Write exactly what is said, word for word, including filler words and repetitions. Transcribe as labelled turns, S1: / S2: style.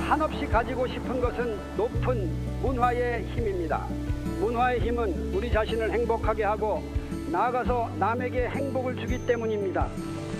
S1: 한없이 가지고 싶은 것은 높은 문화의 힘입니다. 문화의 힘은 우리 자신을 행복하게 하고 나아가서 남에게 행복을 주기 때문입니다.